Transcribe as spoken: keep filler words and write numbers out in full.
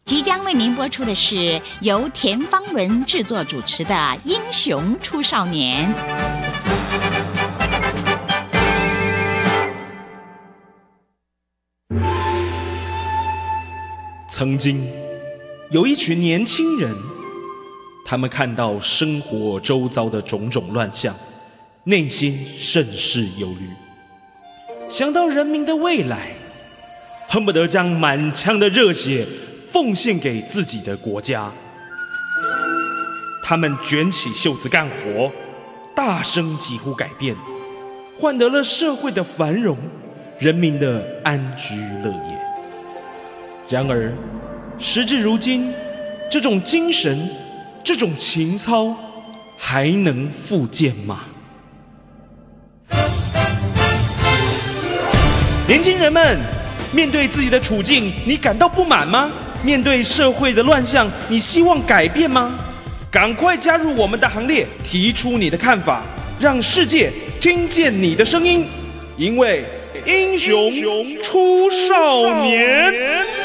即将为您播出的是由田芳文制作主持的《英雄出少年》。 曾经有一群年轻人，他们看到生活周遭的种种乱象，内心甚是忧虑，想到人民的未来，恨不得将满腔的热血奉献给自己的国家。他们卷起袖子干活，大声疾呼改变，换得了社会的繁荣，人民的安居乐业。然而时至如今，这种精神，这种情操还能复见吗？年轻人们，面对自己的处境，你感到不满吗？面对社会的乱象，你希望改变吗？赶快加入我们的行列，提出你的看法，让世界听见你的声音。因为英雄出少年。